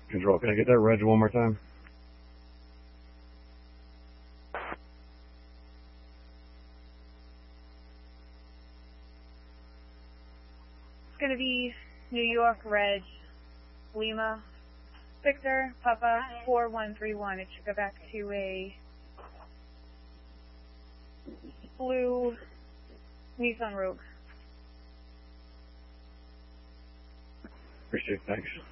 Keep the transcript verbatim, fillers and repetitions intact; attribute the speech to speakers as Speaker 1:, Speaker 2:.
Speaker 1: Control, can I get that reg one more time?
Speaker 2: It's going to be New York Reg Lima Victor Papa four one three one. It should go back to a blue Nissan Rogue.
Speaker 1: Appreciate it, thanks.